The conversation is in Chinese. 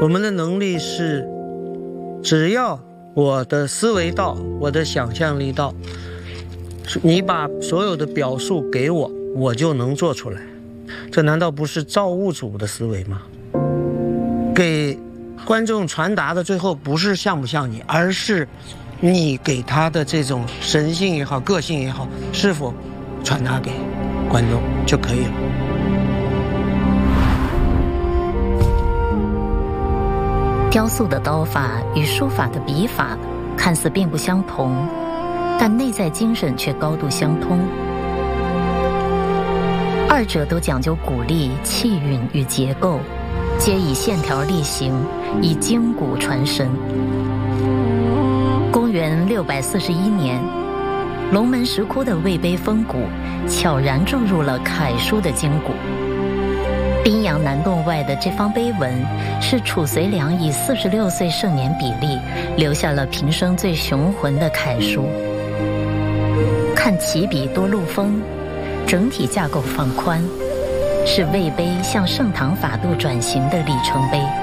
我们的能力是，只要我的思维到，我的想象力到，你把所有的表述给我，我就能做出来。这难道不是造物主的思维吗？给观众传达的最后不是像不像你，而是你给他的这种神性也好，个性也好，是否传达给观众就可以了。 雕塑的刀法与书法的笔法看似并不相同，但内在精神却高度相通。二者都讲究骨力、气韵与结构，皆以线条立形，以筋骨传神。公元641年，龙门石窟的魏碑风骨悄然注入了楷书的筋骨。宾阳南洞外的这方碑文，是褚遂良以46岁盛年比例留下了平生最雄浑的楷书。看起笔多路锋，整体架构放宽，是魏碑向盛唐法度转型的里程碑。